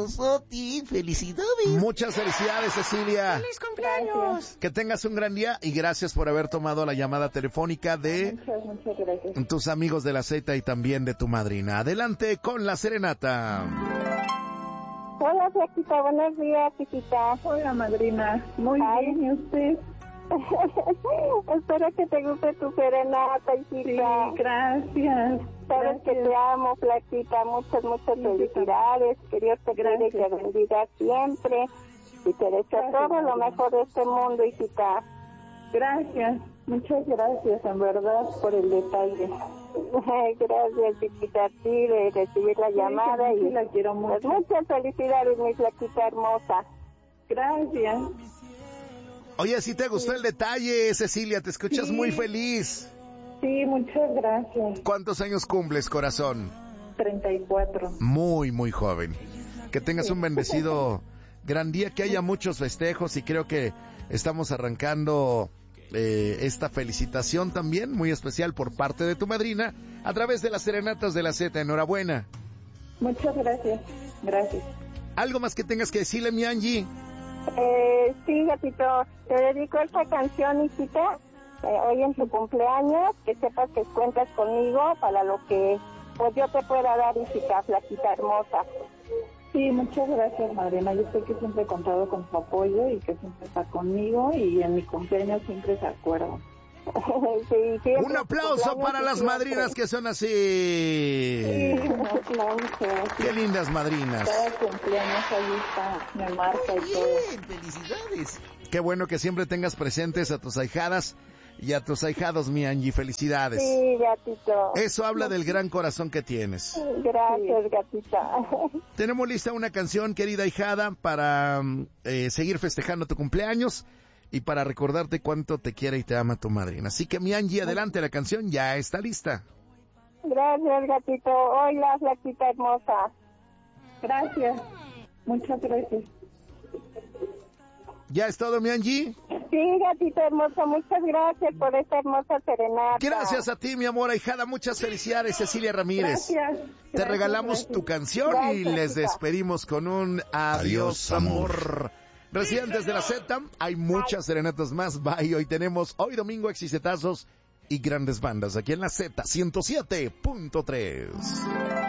Soti. ¡Felicidades! Muchas felicidades, Cecilia. ¡Feliz cumpleaños! Que tengas un gran día y gracias por haber tomado la llamada telefónica de Muchas gracias. tus amigos de la Z y también de tu madrina. Adelante con la serenata. Hola, Flaquita, buenos días, chiquita. Hola, madrina. Muy bien, ¿y usted? Espero que te guste tu serenata, hijita. Sí, gracias. Sabes que te amo, Flaquita. Muchas felicidades. Que Dios te cuide y te bendiga siempre. Y te deseo todo lo mejor de este mundo, hijita. Gracias. Muchas gracias, en verdad, por el detalle. Gracias, chiquita, a ti de recibir la llamada sí, y la quiero mucho. Pues muchas felicidades, mi Flaquita hermosa. Gracias. Oye, si te gustó el detalle, Cecilia, te escuchas muy feliz. Sí, muchas gracias. ¿Cuántos años cumples, corazón? 34. Muy, muy joven. Que tengas un bendecido gran día, que haya muchos festejos y creo que estamos arrancando esta felicitación también muy especial por parte de tu madrina a través de las serenatas de la Z. Enhorabuena. Muchas gracias. Gracias. ¿Algo más que tengas que decirle, mi Angie? Sí, gatito, te dedico esta canción, hijita, hoy en tu cumpleaños, que sepas que cuentas conmigo para lo que pues yo te pueda dar, hijita, Flaquita hermosa. Sí, muchas gracias, madrina. Yo sé que siempre he contado con tu apoyo y que siempre está conmigo y en mi cumpleaños siempre se acuerda. Sí, un aplauso para las madrinas que son así. Sí, qué lindas madrinas. Cada cumpleaños ahí está, me marca y todo. Bien, felicidades. Qué bueno que siempre tengas presentes a tus ahijadas y a tus ahijados, mi Angie. Felicidades. Sí, gatito. Eso habla del gran corazón que tienes. Gracias, gatita. Tenemos lista una canción, querida ahijada, para seguir festejando tu cumpleaños y para recordarte cuánto te quiere y te ama tu madrina. Así que, mi Angie, adelante, la canción ya está lista. Gracias, gatito. Hola, Flaquita hermosa. Gracias. Muchas gracias. ¿Ya es todo, mi Angie? Sí, gatito hermoso, muchas gracias por esta hermosa serenata. Gracias a ti, mi amor ahijada. Muchas felicidades, Cecilia Ramírez. Gracias. Te regalamos tu canción y les despedimos con un adiós, amor. Residentes de la Z, hay muchas serenatas más. Bye. Hoy tenemos, hoy domingo, exicetazos y grandes bandas aquí en la Z 107.3.